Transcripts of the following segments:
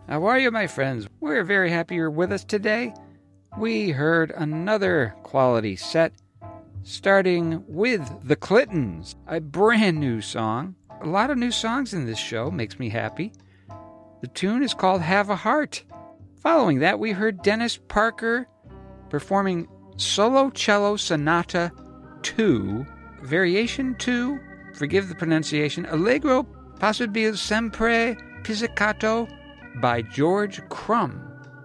How are you, my friends? We're very happy you're with us today. We heard another quality set, starting with The Clintons, a brand new song. A lot of new songs in this show, makes me happy. The tune is called Have a Heart. Following that, we heard Dennis Parker performing Solo Cello Sonata 2, Variation 2, forgive the pronunciation, Allegro possibile sempre pizzicato by George Crumb.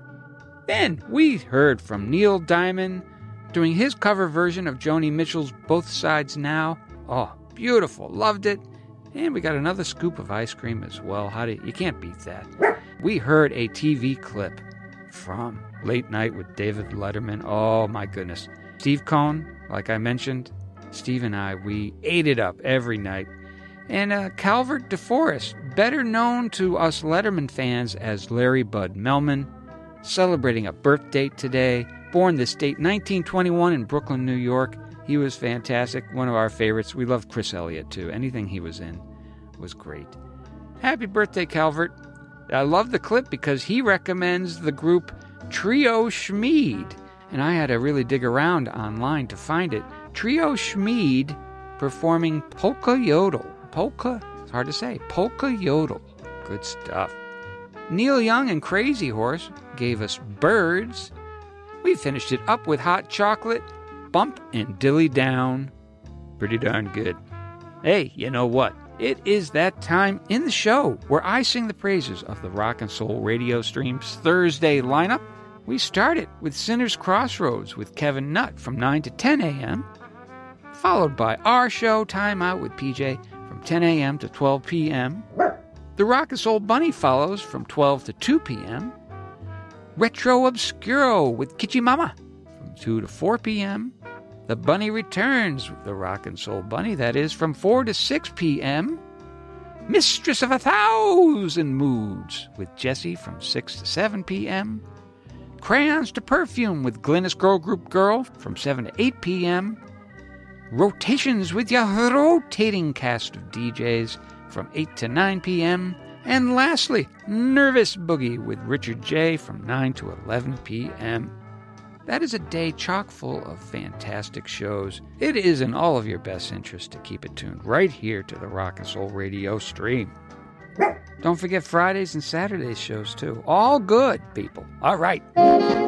Then we heard from Neil Diamond doing his cover version of Joni Mitchell's Both Sides Now. Oh, beautiful, loved it. And we got another scoop of ice cream as well. You can't beat that. We heard a TV clip from Late Night with David Letterman. Oh my goodness. Steve Cohn, like I mentioned, Steve and I, we ate it up every night. And Calvert DeForest, better known to us Letterman fans as Larry Bud Melman, celebrating a birth date today. Born this date, 1921 in Brooklyn, New York. He was fantastic, one of our favorites. We loved Chris Elliott, too. Anything he was in was great. Happy birthday, Calvert. I love the clip because he recommends the group Trio Schmid, and I had to really dig around online to find it. Trio Schmid performing Polka Yodel. Polka? It's hard to say. Polka Yodel. Good stuff. Neil Young and Crazy Horse gave us Birds. We finished it up with Hot Chocolate, Bump and Dilly Down. Pretty darn good. Hey, you know what? It is that time in the show where I sing the praises of the Rock and Soul Radio Stream's Thursday lineup. We started with Sinner's Crossroads with Kevin Nutt from 9 to 10 a.m., followed by our show, Time Out with PJ, from 10 a.m. to 12 p.m. The Rock and Soul Bunny follows from 12 to 2 p.m. Retro Obscuro with Kitchi Mama from 2 to 4 p.m. The Bunny returns with the Rock and Soul Bunny, that is, from 4 to 6 p.m. Mistress of 1,000 Moods with Jessie from 6 to 7 p.m. Crayons to Perfume with Glynis Girl Group Girl from 7 to 8 p.m. Rotations with your rotating cast of DJs from 8 to 9 p.m. And lastly, Nervous Boogie with Richard J. from 9 to 11 p.m. That is a day chock full of fantastic shows. It is in all of your best interest to keep it tuned right here to the Rock and Soul Radio stream. Don't forget Fridays and Saturdays shows, too. All good, people. All right.